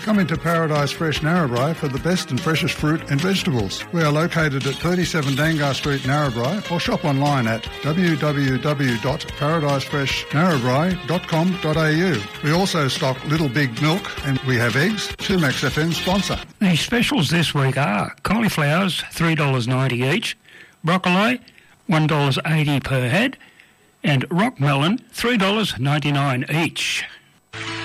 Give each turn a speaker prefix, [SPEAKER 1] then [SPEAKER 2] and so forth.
[SPEAKER 1] Come into Paradise Fresh Narrabri for the best and freshest fruit and vegetables. We are located at 37 Dangar Street, Narrabri, or shop online at www.paradisefreshnarrabri.com.au. We also stock Little Big Milk and we have eggs. Sumax FM sponsor.
[SPEAKER 2] The specials this week are cauliflowers, $3.90 each, broccoli, $1.80 per head, and rock melon, $3.99 each.